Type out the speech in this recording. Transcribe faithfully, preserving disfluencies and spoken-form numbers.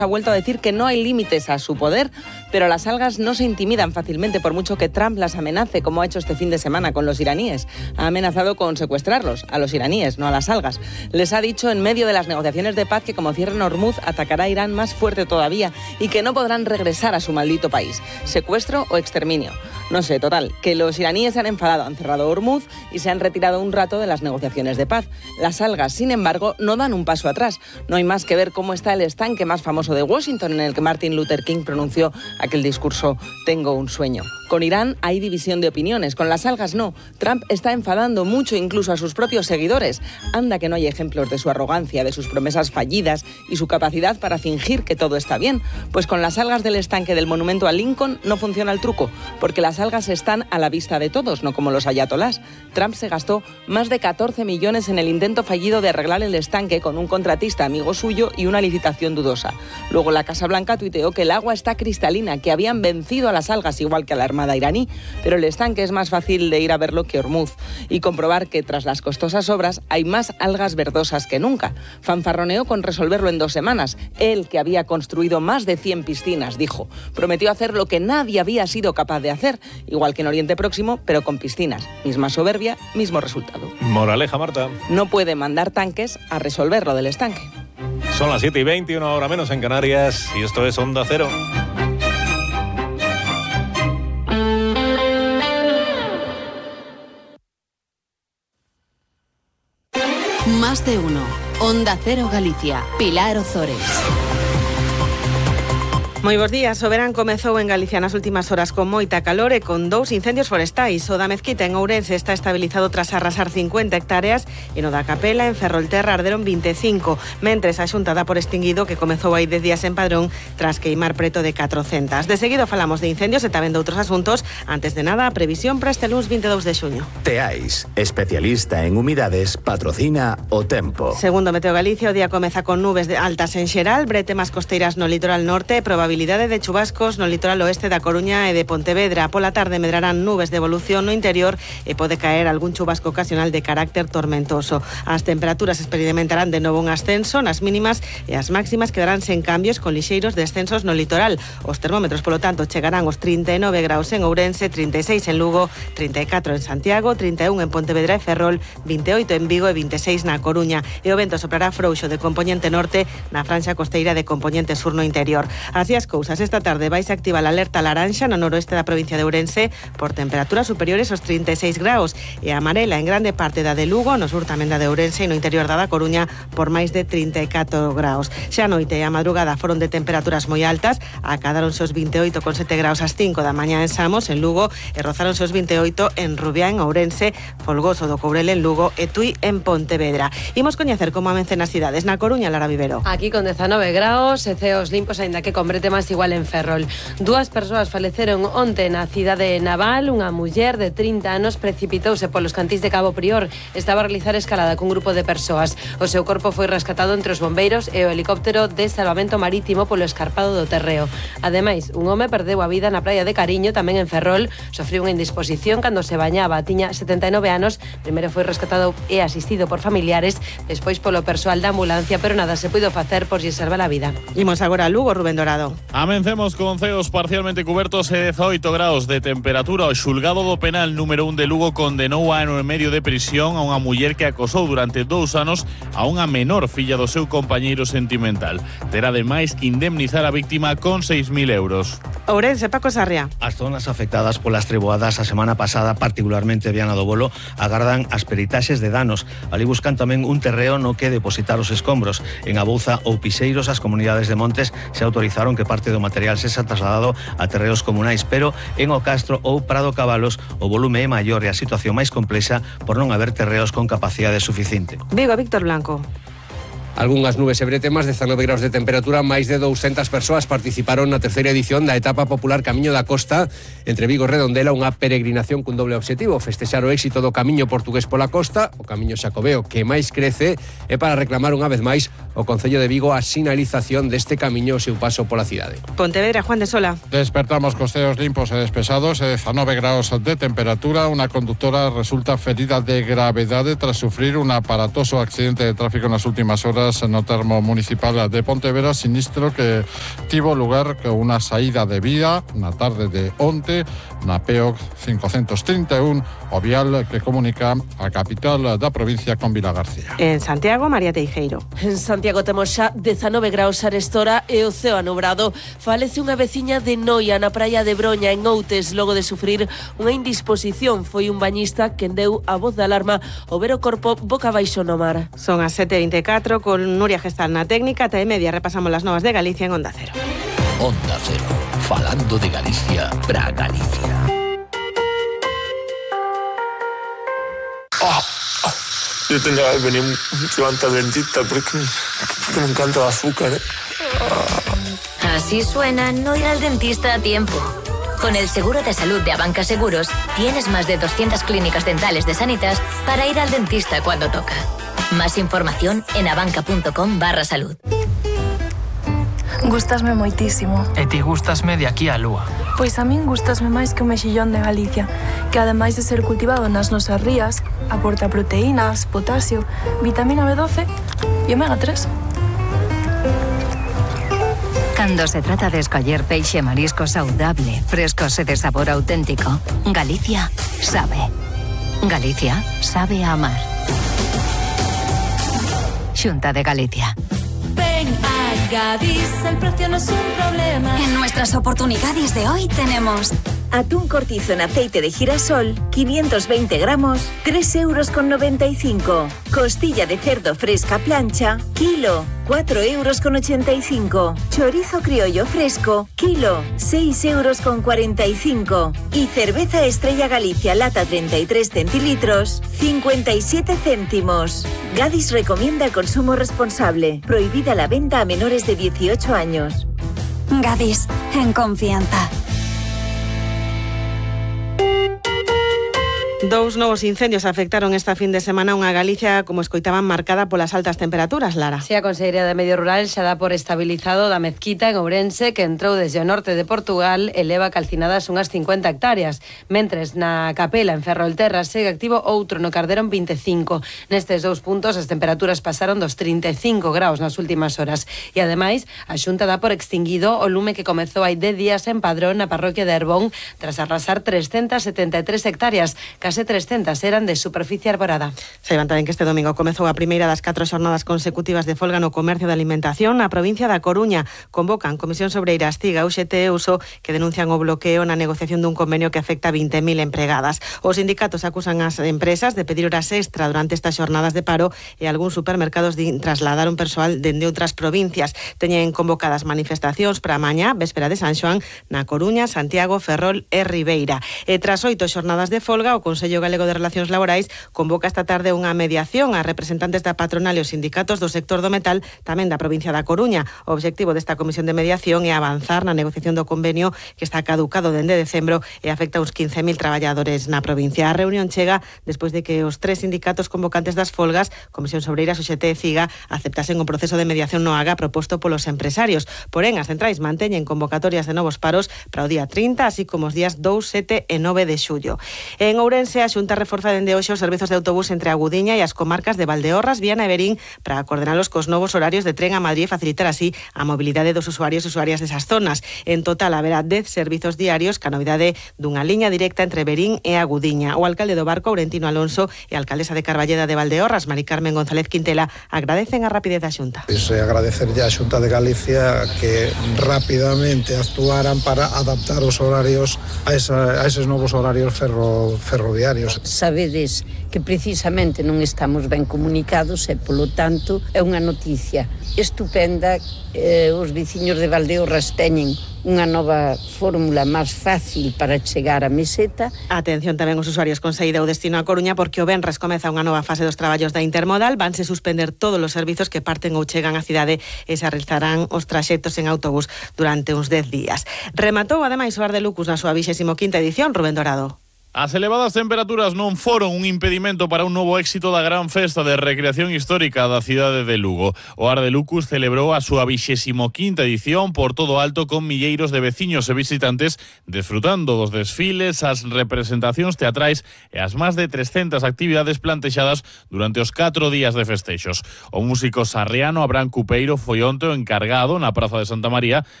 ha vuelto a decir que no hay límites a su poder, pero las algas no se intimidan fácilmente por mucho que Trump las amenace, como ha hecho este fin de semana con los iraníes. Ha amenazado con secuestrarlos, a los iraníes, no a las algas. Les ha dicho en medio de las negociaciones de paz que como cierren Hormuz, atacará a Irán más fuerte todavía y que no podrán regresar a su maldito país. ¿Secuestro o exterminio? No sé, total, que los iraníes se han enfadado, han cerrado Hormuz y se han retirado un rato de las negociaciones de paz. Las algas, sin embargo, no dan un paso atrás. No hay más que ver cómo está el estanque más famoso de Washington, en el que Martin Luther King pronunció aquel discurso «Tengo un sueño». Con Irán hay división de opiniones, con las algas no. Trump está enfadando mucho incluso a sus propios seguidores. Anda que no hay ejemplos de su arrogancia, de sus promesas fallidas y su capacidad para fingir que todo está bien. Pues con las algas del estanque del monumento a Lincoln no funciona el truco, porque las algas están a la vista de todos, no como los ayatolás. Trump se gastó más de catorce millones en el intento fallido de arreglar el estanque con un contratista amigo suyo y una licitación dudosa. Luego la Casa Blanca tuiteó que el agua está cristalina, que habían vencido a las algas igual que a la armada iraní, pero el estanque es más fácil de ir a verlo que Hormuz y comprobar que tras las costosas obras hay más algas verdosas que nunca. Fanfarroneó con resolverlo en dos semanas. Él, que había construido más de cien piscinas, dijo, prometió hacer lo que nadie había sido capaz de hacer, igual que en Oriente Próximo, pero con piscinas. Misma soberbia, mismo resultado. Moraleja, Marta. No puede mandar tanques a resolver lo del estanque. Son las siete y veinte, una hora menos en Canarias, y esto es Onda Cero. Más de uno. Onda Cero Galicia. Pilar Ozores. Moi bons días. O verán comezou en Galicia nas últimas horas con moita calor e con dous incendios forestais. O da Mezquita en Ourense está estabilizado tras arrasar cincuenta hectáreas e no da Capela en Ferrolterra arderon veinticinco, mentres a Xunta dá por extinguido que comezou hai dez días en Padrón tras queimar preto de catrocentas. De seguido falamos de incendios e tamén de outros asuntos. Antes de nada, a previsión para este luns veintidós de xuño. Teais, especialista en humidades, patrocina o tempo. Segundo Meteo Galicia, o día comeza con nubes de altas en xeral, bretemas costeiras no litoral norte, probabilidade de chubascos no litoral oeste da Coruña e de Pontevedra. Pola tarde medrarán nubes de evolución no interior e pode caer algún chubasco ocasional de carácter tormentoso. As temperaturas experimentarán de novo un ascenso nas mínimas e as máximas quedarán sen cambios con lixeiros descensos no litoral. Os termómetros, polo tanto, chegarán os trinta e nove graus en Ourense, trinta e seis en Lugo, trinta e catro en Santiago, trinta e un en Pontevedra e Ferrol, vinte e oito en Vigo e vinte e seis na Coruña. E o vento soprará frouxo de compoñente norte na franxa costeira de compoñente sur no interior. Así as cousas, esta tarde vais a activar a alerta laranxa no noroeste da provincia de Ourense por temperaturas superiores aos trinta e seis graus e a amarela en grande parte da de Lugo, no sur tamén da de Ourense e no interior da da Coruña por máis de trinta e catro graus. Xa a noite e a madrugada foron de temperaturas moi altas, acadáronse os vinte e oito con sete graus ás cinco da mañá en Samos, en Lugo, e rozáronse os vinte e oito en Rubiá, en Ourense, Folgoso do Courel en Lugo e Tui en Pontevedra. Imos coñecer como amencen as cidades. Na Coruña, Lara Vivero. Aquí con dezanove graus e ceos limpos, aínda que con brete máis igual en Ferrol. Dúas persoas faleceron onte na cidade naval. Unha muller de trinta anos precipitouse polos cantís de Cabo Prior. Estaba a realizar escalada cun grupo de persoas. O seu corpo foi rescatado entre os bombeiros e o helicóptero de salvamento marítimo polo escarpado do Terreo. Ademais, un home perdeu a vida na praia de Cariño, tamén en Ferrol. Sofriu unha indisposición cando se bañaba. Tiña setenta e nove anos. Primeiro foi rescatado e asistido por familiares, despois polo persoal da ambulancia, pero nada se puido facer por lle salvar a vida. Imos agora a Lugo, Rubén Dorado. Amencemos con ceos parcialmente cubertos e dezaoito graus de temperatura. O xulgado do penal número un de Lugo condenou a ano e medio de prisión a unha muller que acosou durante dous anos a unha menor filla do seu compañeiro sentimental. Terá ademais que indemnizar a víctima con seis mil euros. Ourense, Paco Sarria. As zonas afectadas polas treboadas a semana pasada, particularmente Viana do Bolo, agardan as peritaxes de danos. Ali buscan tamén un terreo no que depositar os escombros. En Abouza ou Piseiros, as comunidades de Montes se autorizaron que parte do material se xa trasladado a terreos comunais, pero en O Castro ou Prado Cabalos o volume é maior e a situación máis complexa por non haber terreos con capacidade suficiente. Vigo, Víctor Blanco. Algunhas nubes e bretemas, dezanove graus de temperatura, máis de douscentas persoas participaron na terceira edición da etapa popular Camiño da Costa entre Vigo e Redondela, unha peregrinación cun doble obxectivo: festexar o éxito do Camiño portugués pola costa, o Camiño Xacobeo que máis crece, e para reclamar unha vez máis o Concello de Vigo a sinalización deste camiño e o seu paso pola cidade. Pontevedra, Juan de Sola. Despertamos costeos limpos e despesados e dezanove graus de temperatura. Unha conductora resulta ferida de gravedade tras sufrir un aparatoso accidente de tráfico nas últimas horas horas no termo municipal de Pontevedra, sinistro que tivo lugar con unha saída de vía na tarde de onte na P O cincocentos trinta e un, o vial que comunica a capital da provincia con Vilagarcía. En Santiago, María Teijeiro. En Santiago temos xa dezanove graus a restora e o ceo anubrado. Falece unha veciña de Noia na praia de Broña, en Outes, logo de sufrir unha indisposición. Foi un bañista quen deu a voz de alarma ao ver o corpo boca abaixo no mar. Son as sete e vinte e catro con Nuria Gestal na técnica, ata e media repasamos las novas de Galicia en Onda Cero. Onda Cero, falando de Galicia para Galicia. Oh, yo tenía que venir mucho antes al dentista porque, porque me encanta el azúcar. ¿eh? Oh. Así suena no ir al dentista a tiempo. Con el seguro de salud de Abanca Seguros, tienes más de doscientas clínicas dentales de Sanitas para ir al dentista cuando toca. Más información en abanca.com barra salud. Gústasme moitísimo. E ti gústasme de aquí á lúa. Pois a min gústasme máis que o mexillón de Galicia, que ademais de ser cultivado nas nosas rías, aporta proteínas, potasio, vitamina B doce e omega tres. Cando se trata de escoller peixe e marisco saudable, frescos e de sabor auténtico, Galicia sabe. Galicia sabe a amar. Xunta de Galicia. Ven a Gadis, el precio no es un problema. En nuestras oportunidades de hoy tenemos atún cortizo en aceite de girasol, quinientos veinte gramos, tres euros con noventa y cinco. Costilla de cerdo fresca plancha, kilo, cuatro euros con ochenta y cinco. Chorizo criollo fresco, kilo, seis euros con cuarenta y cinco. Y cerveza Estrella Galicia lata treinta y tres centilitros, cincuenta y siete céntimos. Gadis recomienda el consumo responsable. Prohibida la venta a menores de dieciocho años. Gadis, en confianza. Dous novos incendios afectaron esta fin de semana unha Galicia, como escoitaban, marcada polas altas temperaturas, Lara. Si, a Consellería de Medio Rural xa dá por estabilizado da Mezquita en Ourense, que entrou desde o norte de Portugal e leva calcinadas unhas cincuenta hectáreas. Mentres na Capela, en Ferrolterra, segue activo outro no Carderón vinte e cinco. Nestes dous puntos as temperaturas pasaron dos trinta e cinco graus nas últimas horas. E ademais, a Xunta dá por extinguido o lume que comezou hai dez días en Padrón, na parroquia de Herbón, tras arrasar trescentas setenta e tres hectáreas. Case trescentas eran de superficie arborada. Saiban tamén que este domingo comezou a primeira das catro xornadas consecutivas de folga no comercio de alimentación na provincia da Coruña. Convocan Comisión Sobreira, Astiga, U X T e Uso, que denuncian o bloqueo na negociación dun convenio que afecta a vinte mil empregadas. Os sindicatos acusan as empresas de pedir horas extra durante estas xornadas de paro e algúns supermercados din trasladar un persoal dende outras provincias. Teñen convocadas manifestacións para mañá, véspera de San Xoán, na Coruña, Santiago, Ferrol e Ribeira. E tras oito xornadas de folga, o Consello Galego de Relacións Laborais convoca esta tarde unha mediación a representantes da patronal e os sindicatos do sector do metal, tamén da provincia da Coruña. O obxectivo desta comisión de mediación é avanzar na negociación do convenio que está caducado dende decembro e afecta a uns quince mil traballadores na provincia. A reunión chega despois de que os tres sindicatos convocantes das folgas, Comisión Sobreira, U X T e CIGA, aceptasen o proceso de mediación no Haga proposto polos empresarios. Porén, as centrais manteñen convocatorias de novos paros para o día trinta, así como os días dous, sete e nove de xullo. En Ourense, a Xunta reforza dende hoxe os servizos de autobús entre a Gudiña e as comarcas de Valdeorras, Viana e Verín para coordenalos cos novos horarios de tren a Madrid e facilitar así a mobilidade dos usuarios e usuarias desas zonas. En total, haberá dez servizos diarios ca novidade dunha liña directa entre Verín e a Gudiña. O alcalde do Barco, Aurentino Alonso, e a alcaldesa de Carballeda de Valdeorras, Mari Carmen González Quintela, agradecen a rapidez da Xunta. Pois agradecerlle á Xunta de Galicia que rapidamente actuaran para adaptar os horarios a, esa, a eses novos horarios ferro, ferroviarios. Sabedes que precisamente non estamos ben comunicados e, polo tanto, é unha noticia estupenda. Eh, os veciños de Valdeorras teñen unha nova fórmula máis fácil para chegar á meseta. Atención tamén os usuarios con saída ou destino a Coruña, porque o venres comeza unha nova fase dos traballos da Intermodal. Vanse suspender todos os servizos que parten ou chegan á cidade e se realizarán os traxectos en autobús durante uns dez días. Rematou ademais o Ar de Lucus na súa vixésimo quinta edición, Rubén Dorado. As elevadas temperaturas non foron un impedimento para un novo éxito da gran festa de recreación histórica da cidade de Lugo. O Ardelucus celebrou a súa vixésimo quinta edición por todo alto con milleiros de veciños e visitantes desfrutando dos desfiles, as representacións teatrais e as máis de trescentas actividades plantexadas durante os catro días de festexos. O músico sarriano Abraham Cupeiro foi onte o encargado na Praza de Santa María